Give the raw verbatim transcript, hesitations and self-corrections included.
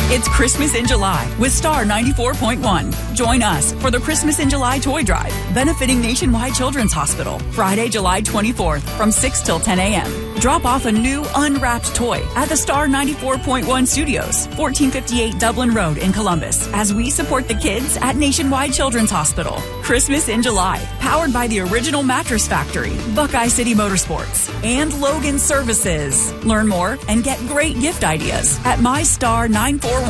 It's Christmas in July with Star ninety-four point one. Join us for the Christmas in July Toy Drive, benefiting Nationwide Children's Hospital, Friday, July twenty-fourth from six till ten a.m. Drop off a new unwrapped toy at the Star ninety-four point one Studios, fourteen fifty-eight Dublin Road in Columbus, as we support the kids at Nationwide Children's Hospital. Christmas in July, powered by the Original Mattress Factory, Buckeye City Motorsports, and Logan Services. Learn more and get great gift ideas at my star nine four one